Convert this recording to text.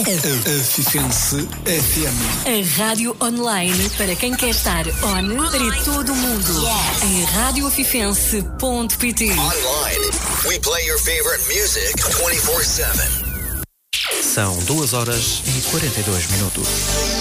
Afifense FM. A rádio online para quem quer estar on para todo o mundo. Em radioafifense.pt. Online, we play your favorite music 24/7. São 2 horas e 42 minutos.